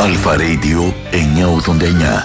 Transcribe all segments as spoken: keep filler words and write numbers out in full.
Αλφα Radio εννιακόσια ογδόντα εννιά.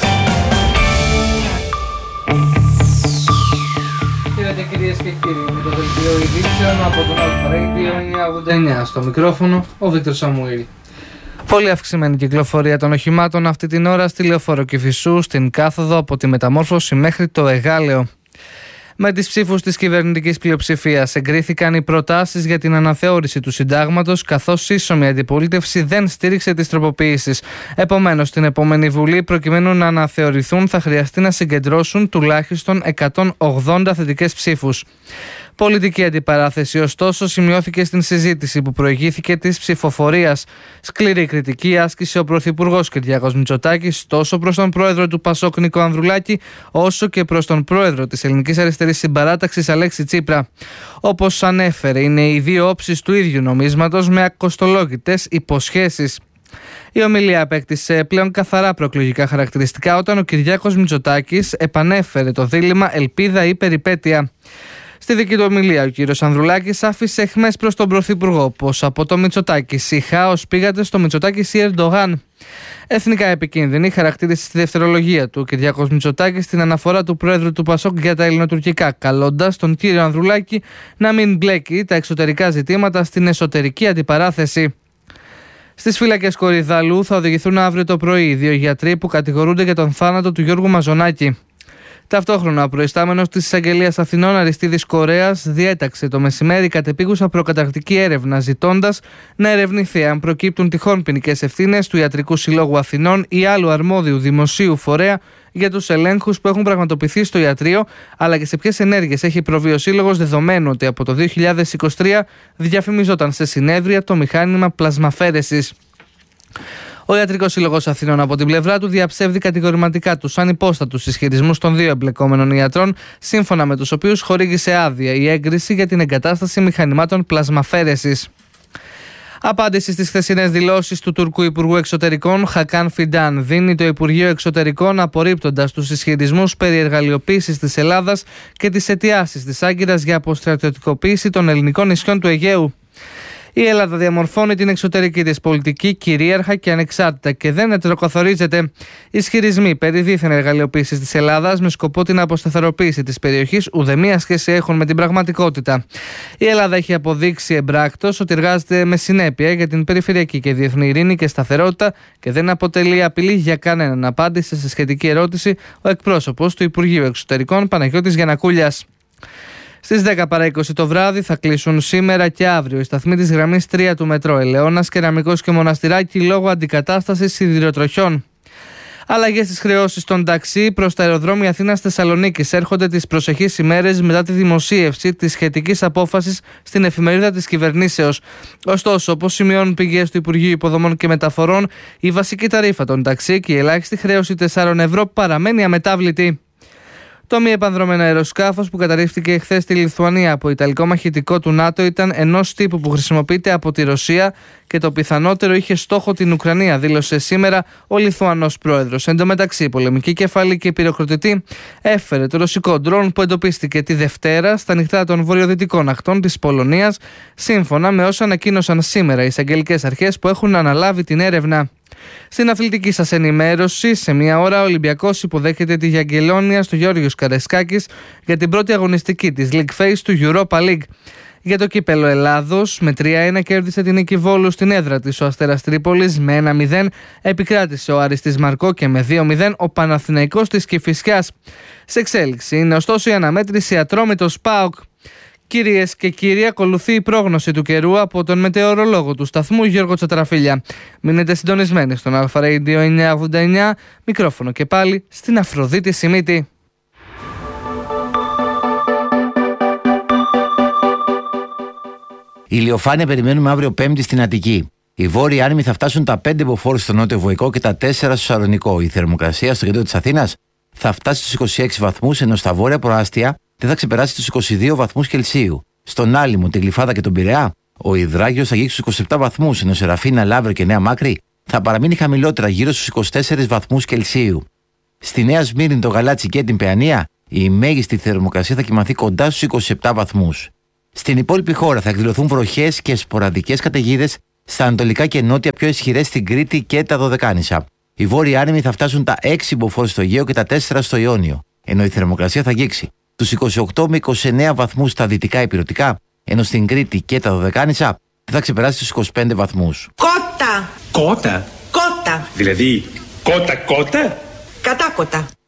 Κύριε και κυρίες και κύριοι, με το δελτίο ειδήσεων από τον Αλφα Radio εννιακόσια ογδόντα εννιά. Στο μικρόφωνο ο Βίκτορ Σαμουήλ. Πολύ αυξημένη κυκλοφορία των οχημάτων αυτή την ώρα στη Λεωφόρο Κηφισού, στην κάθοδο από τη Μεταμόρφωση μέχρι το Εγάλεο. Με τις ψήφους της κυβερνητικής πλειοψηφίας εγκρίθηκαν οι προτάσεις για την αναθεώρηση του συντάγματος, καθώς σύσσωμη αντιπολίτευση δεν στήριξε τις τροποποιήσεις. Επομένως, στην επόμενη Βουλή, προκειμένου να αναθεωρηθούν, θα χρειαστεί να συγκεντρώσουν τουλάχιστον εκατόν ογδόντα θετικές ψήφους. Πολιτική αντιπαράθεση, ωστόσο, σημειώθηκε στην συζήτηση που προηγήθηκε της ψηφοφορίας. Σκληρή κριτική άσκησε ο Πρωθυπουργός Κυριάκος Μητσοτάκης τόσο προς τον πρόεδρο του Πασόκ Νίκο Ανδρουλάκη, όσο και προς τον πρόεδρο της Ελληνικής Αριστερής Συμπαράταξης Αλέξη Τσίπρα. Όπως ανέφερε, είναι οι δύο όψεις του ίδιου νομίσματος με ακοστολόγητες υποσχέσεις. Η ομιλία απέκτησε πλέον καθαρά προεκλογικά χαρακτηριστικά όταν ο Κυριάκος Μητσοτάκης επανέφερε το δίλημμα ελπίδα ή περιπέτεια. Στη δική του ομιλία, ο κύριος Ανδρουλάκης άφησε αιχμές προς τον Πρωθυπουργό, πως από το Μητσοτάκη η χάος πήγατε στο Μητσοτάκη ή Ερντογάν. Εθνικά επικίνδυνη χαρακτήρισε στη δευτερολογία του ο Κυριάκος Μητσοτάκης στην αναφορά του Πρόεδρου του Πασόκ για τα ελληνοτουρκικά, καλώντας τον κύριο Ανδρουλάκη να μην μπλέκει τα εξωτερικά ζητήματα στην εσωτερική αντιπαράθεση. Στις φύλακες Κορυδαλού θα οδηγηθούν αύριο το πρωί οι δύο γιατροί που κατηγορούνται για τον θάνατο του Γιώργου Μαζονάκη. Ταυτόχρονα, ο προϊστάμενος της Εισαγγελίας Αθηνών Αριστίδης Κορέας διέταξε το μεσημέρι κατεπίγουσα προκαταρκτική έρευνα, ζητώντας να ερευνηθεί αν προκύπτουν τυχόν ποινικές ευθύνες του Ιατρικού Συλλόγου Αθηνών ή άλλου αρμόδιου δημοσίου φορέα για τους ελέγχους που έχουν πραγματοποιηθεί στο ιατρείο, αλλά και σε ποιες ενέργειες έχει προβεί ο Σύλλογος, δεδομένου ότι από το δύο χιλιάδες είκοσι τρία διαφημιζόταν σε συνέδρια το μηχάνημα πλασμαφέρεσης. Ο Ιατρικός Σύλλογος Αθηνών από την πλευρά του διαψεύδει κατηγορηματικά τους ανυπόστατους ισχυρισμούς των δύο εμπλεκόμενων ιατρών, σύμφωνα με τους οποίους χορήγησε άδεια η έγκριση για την εγκατάσταση μηχανημάτων πλασμαφέρεσης. Απάντηση στις χθεσινές δηλώσεις του Τουρκού Υπουργού Εξωτερικών Χακάν Φιντάν δίνει το Υπουργείο Εξωτερικών, απορρίπτοντας τους ισχυρισμούς περί εργαλειοποίησης της Ελλάδας και τις αιτιάσεις της Άγκυρας για αποστρατιωτικοποίηση των ελληνικών νησιών του Αιγαίου. Η Ελλάδα διαμορφώνει την εξωτερική της πολιτική κυρίαρχα και ανεξάρτητα και δεν ετεροκαθορίζεται. Ισχυρισμοί περί δίθεν εργαλειοποίησης της Ελλάδας με σκοπό την αποσταθεροποίηση της περιοχής ουδέμια σχέση έχουν με την πραγματικότητα. Η Ελλάδα έχει αποδείξει εμπράκτος ότι εργάζεται με συνέπεια για την περιφερειακή και διεθνή ειρήνη και σταθερότητα και δεν αποτελεί απειλή για κανέναν, απάντησε σε σχετική ερώτηση ο εκπρόσωπος του Υπουργείου Εξωτερικών Παναγιώτης Γιαννακούλιας. Στις δέκα παρά είκοσι το βράδυ θα κλείσουν σήμερα και αύριο οι σταθμοί της γραμμής τρία του μετρό Ελαιώνας, Κεραμικός και Μοναστηράκι λόγω αντικατάστασης σιδηροτροχιών. Αλλαγές στις χρεώσεις των ταξί προς τα αεροδρόμια Αθήνας-Θεσσαλονίκης έρχονται τις προσεχείς ημέρες μετά τη δημοσίευση της σχετικής απόφασης στην εφημερίδα της κυβερνήσεως. Ωστόσο, όπως σημειώνουν πηγές του Υπουργείου Υποδομών και Μεταφορών, η βασική ταρίφα των ταξί και η ελάχιστη χρέωση τεσσάρων ευρώ παραμένει αμετάβλητη. Το μη επανδρωμένο αεροσκάφος που καταρρίφθηκε χθες στη Λιθουανία από ιταλικό μαχητικό του ΝΑΤΟ ήταν ενός τύπου που χρησιμοποιείται από τη Ρωσία και το πιθανότερο είχε στόχο την Ουκρανία, δήλωσε σήμερα ο Λιθουανός πρόεδρος. Εν τω μεταξύ, η πολεμική κεφαλή και πυροκροτητή έφερε το ρωσικό ντρόν που εντοπίστηκε τη Δευτέρα στα νυχτά των βορειοδυτικών ακτών της Πολωνίας, σύμφωνα με όσα ανακοίνωσαν σήμερα οι εισαγγελικές αρχές που έχουν αναλάβει την έρευνα. Στην αθλητική σας ενημέρωση, σε μία ώρα ο Ολυμπιακός υποδέχεται τη Γιαγγελόνια στο Γιώργος Καρεσκάκης για την πρώτη αγωνιστική της League Phase του Europa League. Για το κύπελο Ελλάδος, με τρία ένα κέρδισε την Νίκη Βόλου στην έδρα της ο Αστέρας Τρίπολης, με ένα μηδέν επικράτησε ο Άρης της Μαρκό και με δύο μηδέν ο Παναθηναϊκός της Κηφισιάς. Σε εξέλιξη είναι ωστόσο η αναμέτρηση Ατρόμητος ΠΑΟΚ. Κυρίες και κύριοι, ακολουθεί η πρόγνωση του καιρού από τον μετεωρολόγο του σταθμού Γιώργο Τσατραφίλια. Μείνετε συντονισμένοι στον Αλφα Radio εννιακόσια ογδόντα εννιά, μικρόφωνο και πάλι στην Αφροδίτη Σιμίτη. Ηλιοφάνεια περιμένουμε αύριο Πέμπτη στην Αττική. Οι βόρειοι άνεμοι θα φτάσουν τα πέντε μποφόρ στο νότιο Βοϊκό και τα τέσσερα στο Σαλονικό. Η θερμοκρασία στο κέντρο της Αθήνας θα φτάσει στους είκοσι έξι βαθμούς, ενώ στα βόρεια προάστια δεν θα ξεπεράσει τους είκοσι δύο βαθμούς Κελσίου. Στον Άλυμο, τη Γλυφάδα και τον Πειραιά, ο Ιδράγιος θα αγγίξει στους είκοσι επτά βαθμούς, ενώ σε Ραφίνα, Λαύριο και Νέα Μάκρη θα παραμείνει χαμηλότερα, γύρω στους είκοσι τέσσερις βαθμούς Κελσίου. Στη Νέα Σμύρνη, το Γαλάτσι και την Παιανία, η μέγιστη θερμοκρασία θα κυμανθεί κοντά στους είκοσι επτά βαθμούς. Στην υπόλοιπη χώρα θα εκδηλωθούν βροχές και σποραδικές καταιγίδες Στα ανατολικά και νότια πιο ισχυρές στην Κρήτη και τα Δωδεκάνησα. Οι βόρειοι άνεμοι θα φτάσουν τα έξι μποφόρ στο Αιγαίο και τα τέσσερα στο Ιόνιο, ενώ η θερμοκρασία θα αγγίξει τους είκοσι οκτώ με είκοσι εννέα βαθμούς στα δυτικά ηπειρωτικά, ενώ στην Κρήτη και τα Δωδεκάνησα θα ξεπεράσει τους είκοσι πέντε βαθμούς. Κότα! Κότα! Κότα! Δηλαδή, κότα κότα! Κατάκοτα!